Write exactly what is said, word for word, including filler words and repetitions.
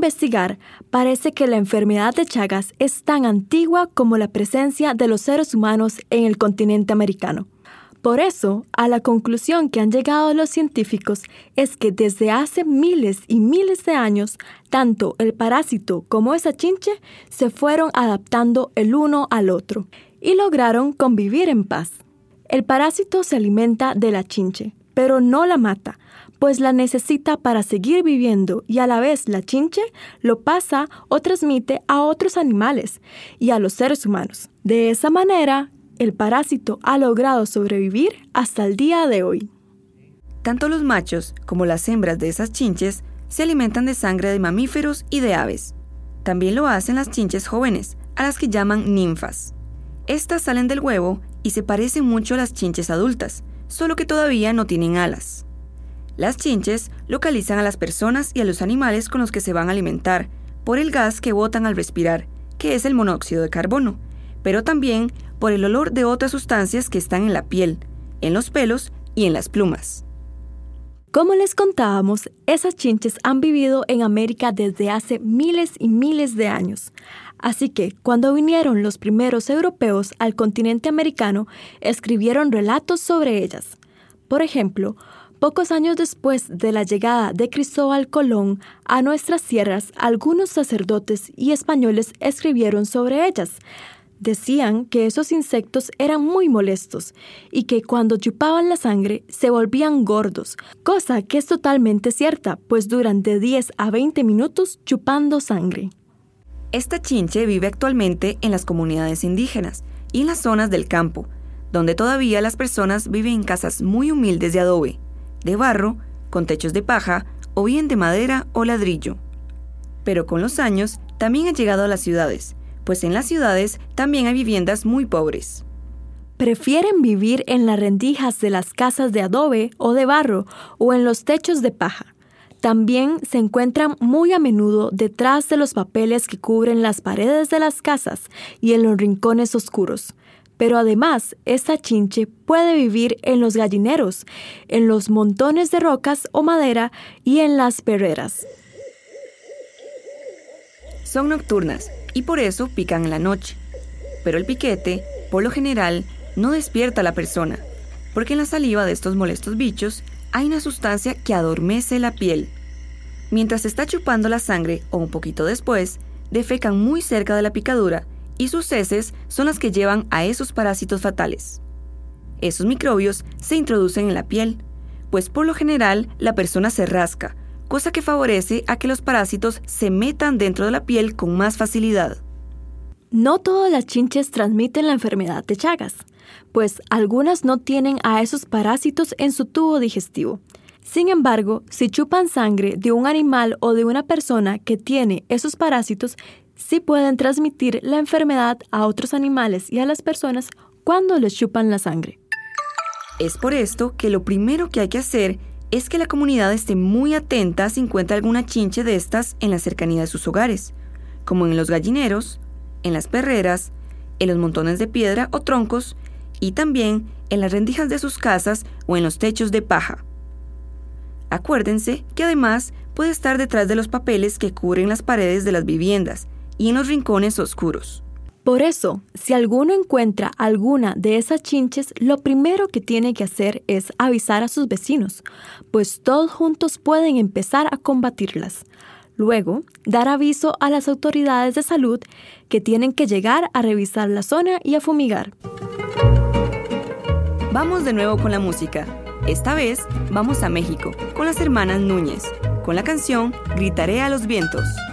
investigar, parece que la enfermedad de Chagas es tan antigua como la presencia de los seres humanos en el continente americano. Por eso, a la conclusión que han llegado los científicos es que desde hace miles y miles de años, tanto el parásito como esa chinche se fueron adaptando el uno al otro y lograron convivir en paz. El parásito se alimenta de la chinche, pero no la mata, pues la necesita para seguir viviendo y a la vez la chinche lo pasa o transmite a otros animales y a los seres humanos. De esa manera, el parásito ha logrado sobrevivir hasta el día de hoy. Tanto los machos como las hembras de esas chinches se alimentan de sangre de mamíferos y de aves. También lo hacen las chinches jóvenes, a las que llaman ninfas. Estas salen del huevo y se parecen mucho a las chinches adultas, solo que todavía no tienen alas. Las chinches localizan a las personas y a los animales con los que se van a alimentar por el gas que botan al respirar, que es el monóxido de carbono, pero también por el olor de otras sustancias que están en la piel, en los pelos y en las plumas. Como les contábamos, esas chinches han vivido en América desde hace miles y miles de años. Así que, cuando vinieron los primeros europeos al continente americano, escribieron relatos sobre ellas. Por ejemplo, pocos años después de la llegada de Cristóbal Colón a nuestras tierras, algunos sacerdotes y españoles escribieron sobre ellas. Decían que esos insectos eran muy molestos y que cuando chupaban la sangre se volvían gordos, cosa que es totalmente cierta, pues duran de diez a veinte minutos chupando sangre. Esta chinche vive actualmente en las comunidades indígenas y en las zonas del campo, donde todavía las personas viven en casas muy humildes de adobe, de barro, con techos de paja o bien de madera o ladrillo. Pero con los años también ha llegado a las ciudades, pues en las ciudades también hay viviendas muy pobres. Prefieren vivir en las rendijas de las casas de adobe o de barro o en los techos de paja. También se encuentran muy a menudo detrás de los papeles que cubren las paredes de las casas y en los rincones oscuros. Pero además, esta chinche puede vivir en los gallineros, en los montones de rocas o madera y en las perreras. Son nocturnas y por eso pican en la noche. Pero el piquete, por lo general, no despierta a la persona, porque en la saliva de estos molestos bichos hay una sustancia que adormece la piel. Mientras está chupando la sangre o un poquito después, defecan muy cerca de la picadura y sus heces son las que llevan a esos parásitos fatales. Esos microbios se introducen en la piel, pues por lo general la persona se rasca, cosa que favorece a que los parásitos se metan dentro de la piel con más facilidad. No todas las chinches transmiten la enfermedad de Chagas, pues algunas no tienen a esos parásitos en su tubo digestivo. Sin embargo, si chupan sangre de un animal o de una persona que tiene esos parásitos, sí pueden transmitir la enfermedad a otros animales y a las personas cuando les chupan la sangre. Es por esto que lo primero que hay que hacer es que la comunidad esté muy atenta si encuentra alguna chinche de estas en la cercanía de sus hogares, como en los gallineros, en las perreras, en los montones de piedra o troncos y también en las rendijas de sus casas o en los techos de paja. Acuérdense que además puede estar detrás de los papeles que cubren las paredes de las viviendas y en los rincones oscuros. Por eso, si alguno encuentra alguna de esas chinches, lo primero que tiene que hacer es avisar a sus vecinos, pues todos juntos pueden empezar a combatirlas. Luego, dar aviso a las autoridades de salud que tienen que llegar a revisar la zona y a fumigar. Vamos de nuevo con la música. Esta vez vamos a México con las hermanas Núñez, con la canción Gritaré a los vientos.